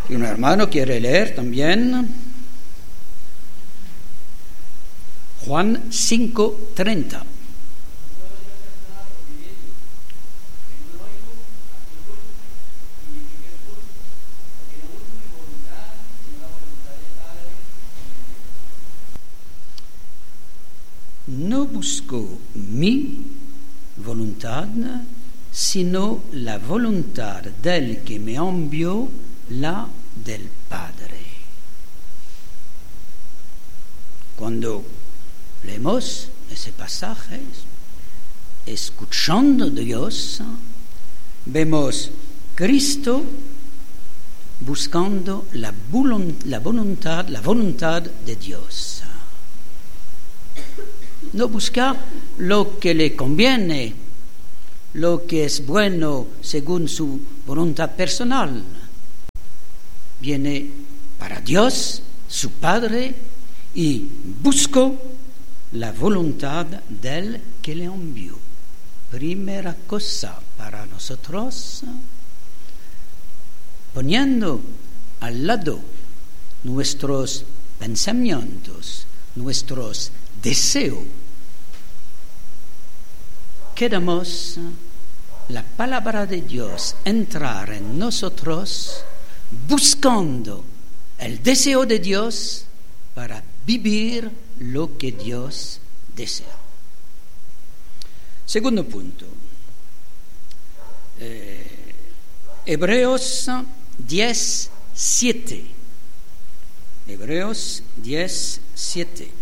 Y un hermano quiere leer también Juan 5:30. No busco mi voluntad, sino la voluntad del que me envió, la del Padre. Cuando leemos ese pasaje, escuchando a Dios, vemos Cristo buscando la voluntad de Dios. No busca lo que le conviene, lo que es bueno según su voluntad personal. Viene para Dios, su Padre, y busco la voluntad del que le envió. Primera cosa para nosotros, poniendo al lado nuestros pensamientos, nuestros deseos, queremos la palabra de Dios entrar en nosotros, buscando el deseo de Dios para vivir lo que Dios desea. Segundo punto, Hebreos 10:7. Hebreos 10:7.